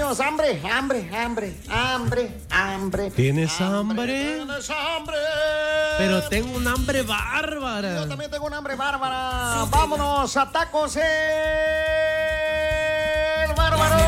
tenemos hambre. ¿Tienes hambre? ¿Tienes hambre? Pero tengo un hambre bárbara. Yo también tengo un hambre bárbara. Vámonos a tacos el bárbaro.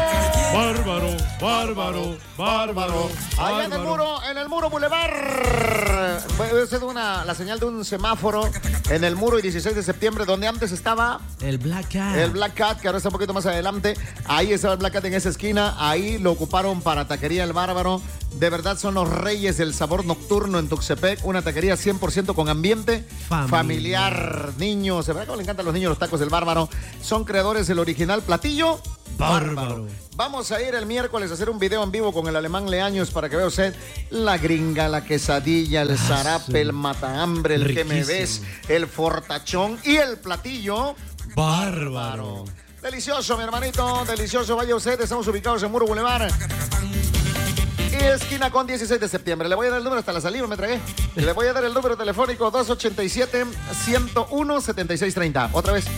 Bárbaro. Allá en el muro Boulevard. Esa es la señal de un semáforo en el muro y 16 de septiembre, donde antes estaba el Black Cat. El Black Cat, que ahora está un poquito más adelante. Ahí estaba el Black Cat en esa esquina. Ahí lo ocuparon para Taquería El Bárbaro. De verdad son los reyes del sabor nocturno en Tuxtepec. Una taquería 100% con ambiente familiar. Niños, de verdad que le encantan a los niños los tacos del Bárbaro. Son creadores del original platillo Bárbaro. Vamos a ir el miércoles a hacer un video en vivo con el alemán Leaños para que vea usted la gringa, la quesadilla, el zarape, el matahambre, el riquísimo. Que me ves, el fortachón y el platillo Bárbaro. Delicioso, mi hermanito, delicioso. Vaya usted, estamos ubicados en Muro Boulevard. Y esquina con 16 de septiembre. Le voy a dar el número, hasta la saliva me tragué. Le voy a dar el número telefónico 287-101-7630. Otra vez,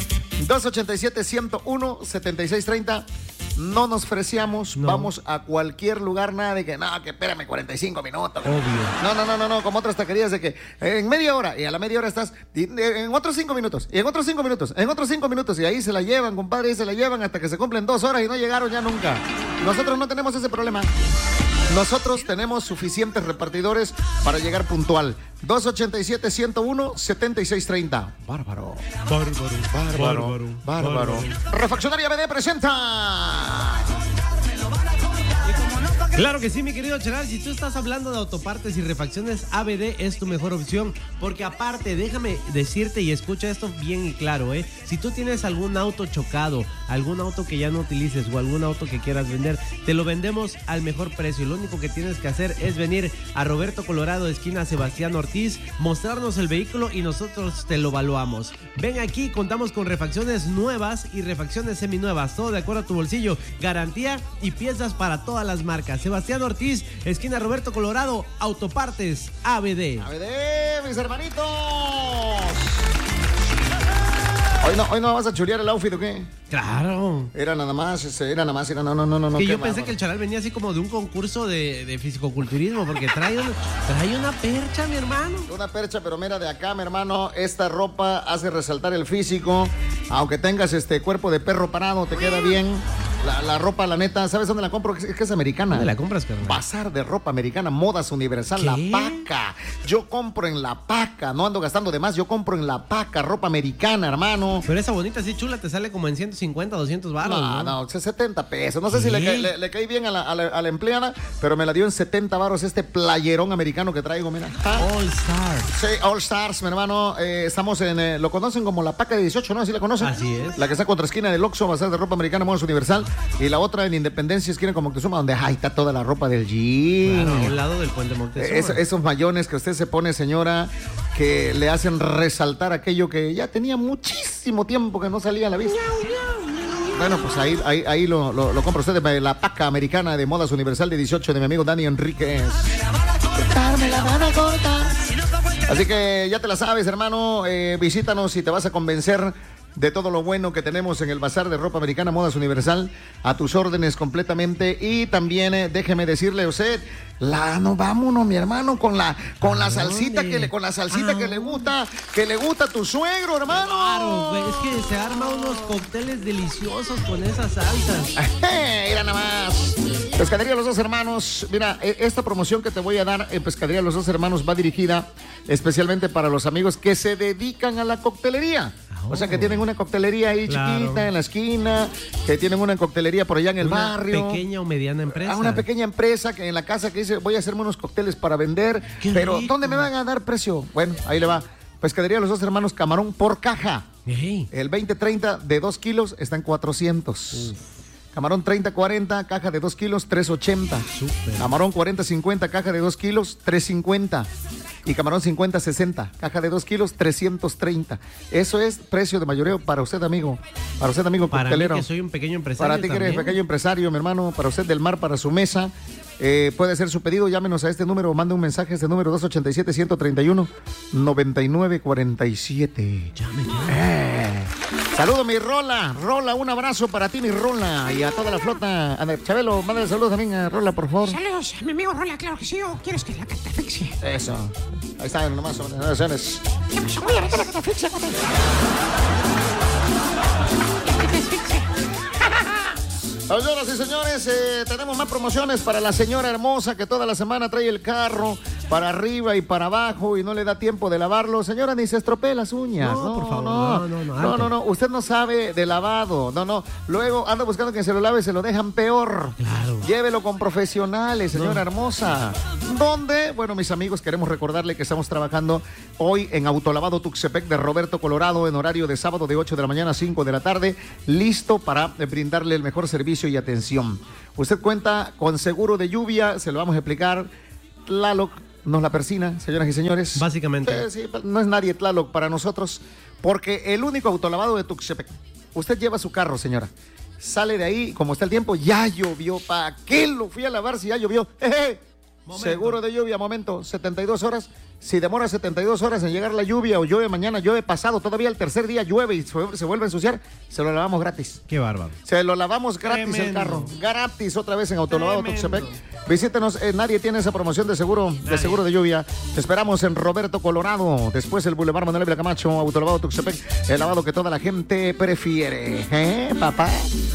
287-101-7630. No nos freciamos, no. Vamos a cualquier lugar, nada de que, no, que espérame 45 minutos. Obvio. No, como otras taquerías de que en media hora, y a la media hora estás, en otros 5 minutos, y en otros 5 minutos, en otros 5 minutos, y ahí se la llevan, compadre, y se la llevan hasta que se cumplen 2 horas y no llegaron ya nunca. Nosotros no tenemos ese problema. Nosotros tenemos suficientes repartidores para llegar puntual. 287-101-7630. Bárbaro. Refaccionaria BD presenta. Claro que sí, mi querido Cheral. Si tú estás hablando de autopartes y refacciones, ABD es tu mejor opción. Porque aparte, déjame decirte y escucha esto bien y claro, si tú tienes algún auto chocado, algún auto que ya no utilices o algún auto que quieras vender, te lo vendemos al mejor precio. Lo único que tienes que hacer es venir a Roberto Colorado, esquina Sebastián Ortiz, mostrarnos el vehículo y nosotros te lo evaluamos. Ven aquí, contamos con refacciones nuevas y refacciones seminuevas, todo de acuerdo a tu bolsillo, garantía y piezas para todas las marcas. Sebastián Ortiz, esquina Roberto Colorado, Autopartes ABD. ABD, mis hermanitos. Hoy no vas a chulear el outfit, ¿o qué? Claro. Era nada más. Que yo pensé que el Charal venía así como de un concurso de fisicoculturismo, porque trae una percha, mi hermano. Una percha, pero mira, de acá, mi hermano, esta ropa hace resaltar el físico. Aunque tengas cuerpo de perro parado, te queda bien. La ropa, la neta, ¿sabes dónde la compro? Es que es americana. ¿Dónde la compras, carnal? Bazar de ropa americana, Modas Universal, ¿qué? La Paca. Yo compro en La Paca, no ando gastando de más, yo compro en La Paca, ropa americana, hermano. Pero esa bonita, así chula, te sale como en 150, 200 baros. No, 70 pesos. No sé si le caí bien a la empleada, pero me la dio en 70 baros este playerón americano que traigo, mira. All Stars. Sí, All Stars, mi hermano. Estamos lo conocen como La Paca de 18, ¿no? ¿Así la conocen? Así es. La que está contra esquina del Oxxo, Bazar de ropa americana, Modas Universal. Y la otra en Independencia, esquina con Moctezuma, donde está toda la ropa del gym. Claro, a un lado del puente Moctezuma. Esos mayones que usted se pone, señora, que le hacen resaltar aquello que ya tenía muchísimo tiempo que no salía a la vista. Bueno, pues ahí lo compra usted de La Paca americana de Modas Universal de 18 de mi amigo Dani Enríquez. Me la van a cortar. Así que ya te la sabes, hermano. Visítanos y te vas a convencer de todo lo bueno que tenemos en el Bazar de Ropa Americana Modas Universal, a tus órdenes completamente. Y también déjeme decirle a usted, vámonos, mi hermano, con la salsita que le gusta a tu suegro, hermano. Claro, es que se arma unos cócteles deliciosos con esas salsas. Mira nada más. Pescadería Los Dos Hermanos. Mira, esta promoción que te voy a dar en Pescadería Los Dos Hermanos va dirigida especialmente para los amigos que se dedican a la coctelería. O sea, que tienen una coctelería ahí chiquita en la esquina, que tienen una coctelería por allá en el barrio. Una pequeña o mediana empresa. Una pequeña empresa que en la casa que dice, voy a hacerme unos cócteles para vender, pero rico. ¿Dónde me van a dar precio? Bueno, ahí le va. Pescadería Los Dos Hermanos, camarón por caja. El 20-30 de 2 kilos está en 400. Camarón 30-40, caja de 2 kilos, 380. Super. Camarón 40-50, caja de 2 kilos, 350. Y camarón 50-60, caja de 2 kilos, 330. Eso es precio de mayoreo para usted, amigo. Para usted, amigo coctelero. Para mí, que soy un pequeño empresario. Para ti, que eres pequeño empresario, mi hermano. Para usted del mar, para su mesa. Puede hacer su pedido. Llámenos a este número. Mande un mensaje a este número: 287-131-9947. Llame. Saludo mi Rola. Rola, un abrazo para ti, mi Rola. Y a toda la flota. A ver, Chabelo, mándale saludos también a Rola, por favor. Saludos a mi amigo Rola, claro que sí. ¿O quieres que la catafixie? Eso. Ahí está, nomás. Oraciones. ¿Qué pasó? Voy a meter la catafixie, güey. Señoras y señores, tenemos más promociones para la señora hermosa que toda la semana trae el carro para arriba y para abajo y no le da tiempo de lavarlo. Señora, ni se estropee las uñas. No, por favor. No. Usted no sabe de lavado. No. Luego anda buscando que se lo lave y se lo dejan peor. Claro. Llévelo con profesionales, señora hermosa. ¿Dónde? Bueno, mis amigos, queremos recordarle que estamos trabajando hoy en Autolavado Tuxtepec de Roberto, Colorado, en horario de sábado de 8 de la mañana a 5 de la tarde, listo para brindarle el mejor servicio y atención. Usted cuenta con seguro de lluvia, se lo vamos a explicar. Tlaloc nos la persina, señoras y señores. Básicamente. Sí, no es nadie Tlaloc para nosotros, porque el único autolavado de Tuxtepec. Usted lleva su carro, señora. Sale de ahí, como está el tiempo, ya llovió. ¿Para qué lo fui a lavar si ya llovió? Seguro de lluvia, momento, 72 horas. Si demora 72 horas en llegar la lluvia o llueve mañana, llueve pasado, todavía el tercer día llueve y se vuelve a ensuciar, se lo lavamos gratis. Qué bárbaro. Se lo lavamos gratis. Tremendo. El carro. Gratis otra vez en Autolavado Tuxtepec. Visítenos, nadie tiene esa promoción de seguro de lluvia. Te esperamos en Roberto, Colorado. Después el Boulevard Manuel Ávila Camacho, Autolavado Tuxtepec. El lavado que toda la gente prefiere. Papá?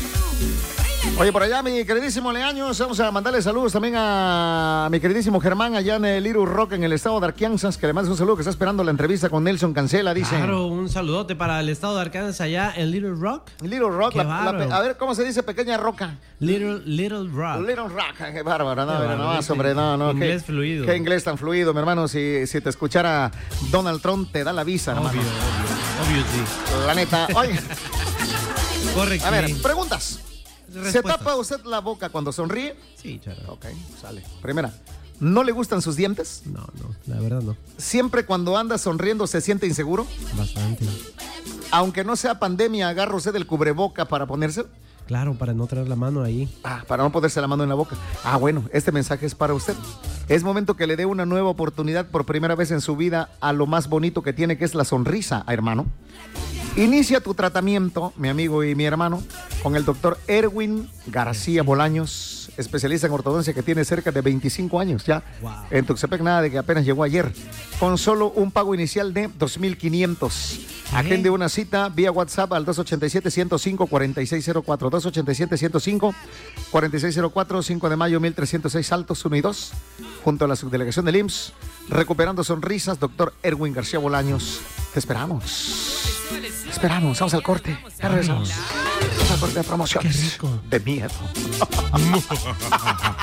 Oye, por allá, mi queridísimo Leaños, vamos a mandarle saludos también a mi queridísimo Germán allá en el Little Rock, en el estado de Arkansas, que le manda un saludo, que está esperando la entrevista con Nelson Cancela, dice. Claro, un saludote para el estado de Arkansas allá en Little Rock. Little Rock, a ver, ¿cómo se dice pequeña roca? Little Rock. Little Rock, qué bárbaro, no. Inglés fluido. Qué inglés tan fluido, mi hermano, si te escuchara Donald Trump, te da la visa, hermano. Obvio, sí. La neta, oye. Correcto. A ver, preguntas. Respuestas. ¿Se tapa usted la boca cuando sonríe? Sí, charo. Ok, sale. Primera, ¿no le gustan sus dientes? No, la verdad no. ¿Siempre cuando anda sonriendo se siente inseguro? Bastante. Aunque no sea pandemia, ¿agarra usted el cubreboca para ponerse? Claro, para no traer la mano ahí. Para no ponerse la mano en la boca. Bueno, este mensaje es para usted. Es momento que le dé una nueva oportunidad por primera vez en su vida a lo más bonito que tiene, que es la sonrisa, hermano. Inicia tu tratamiento, mi amigo y mi hermano, con el doctor Erwin García Bolaños, especialista en ortodoncia que tiene cerca de 25 años ya. Wow. En Tuxtepec, nada de que apenas llegó ayer. Con solo un pago inicial de 2,500. Agende una cita vía WhatsApp al 287-105-4604. 287-105-4604, 5 de mayo, 1306 Altos, 1 y 2, junto a la subdelegación del IMSS. Recuperando sonrisas, doctor Erwin García Bolaños. Te esperamos. Vamos al corte. Ya regresamos. Vamos al corte de promociones. Qué rico. De miedo.